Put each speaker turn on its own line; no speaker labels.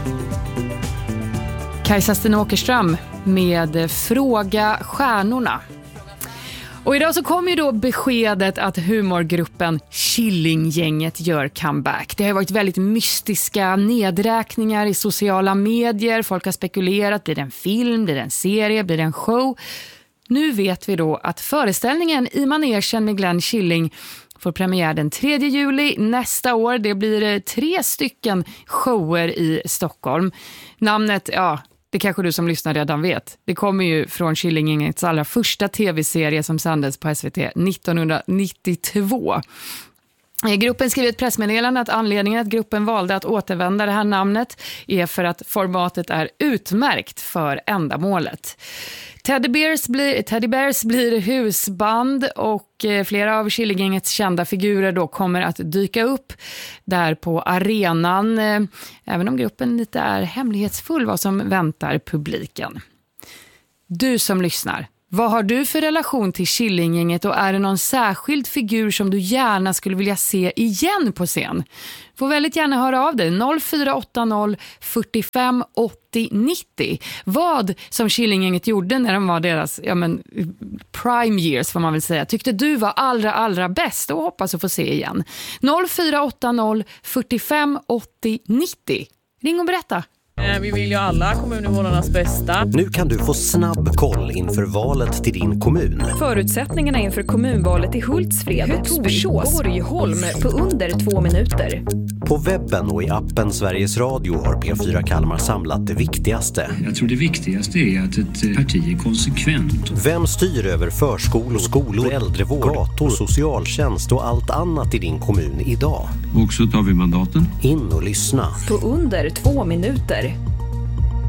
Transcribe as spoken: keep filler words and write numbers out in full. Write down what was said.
Kajsa Sten Åkerström med Fråga stjärnorna. Och idag så kommer ju då beskedet att humorgruppen Killinggänget gör comeback. Det har varit väldigt mystiska nedräkningar i sociala medier. Folk har spekulerat, blir det en film, blir det en serie, blir det en show? Nu vet vi då att föreställningen i manegen med Glenn Killing får premiär den tredje juli nästa år. Det blir tre stycken shower i Stockholm. Namnet, ja, det kanske du som lyssnar redan vet. Det kommer ju från Killinggängets allra första tv-serie som sändes på S V T nittonhundranittiotvå. Gruppen skriver ett pressmeddelande att anledningen att gruppen valde att återvända det här namnet är för att formatet är utmärkt för ändamålet. Teddy Bears blir, Teddy Bears blir husband och flera av Killinggängets kända figurer då kommer att dyka upp där på arenan, även om gruppen lite är hemlighetsfull vad som väntar publiken. Du som lyssnar, vad har du för relation till Killinggänget och är det någon särskild figur som du gärna skulle vilja se igen på scen? Får väldigt gärna höra av dig. noll fyra åtta noll fyrtiofem åttio nittio. Vad som Killinggänget gjorde när de var deras ja men, prime years får man väl säga. Tyckte du var allra allra bäst och hoppas att få se igen. noll fyra åtta noll fyrtiofem åttio nittio. Ring och berätta.
Vi vill ju alla kommuninvånarnas bästa.
Nu kan du få snabb koll inför valet till din kommun.
Förutsättningarna inför kommunvalet i Hultsfred, Torsås, Borgholm på under två minuter.
På webben och i appen Sveriges Radio har P fyra Kalmar samlat det viktigaste.
Jag tror det viktigaste är att ett parti är konsekvent.
Vem styr över förskolor, skolor, äldrevård, gator, socialtjänst och allt annat i din kommun idag?
Och så tar vi mandaten.
In och lyssna.
På under två minuter.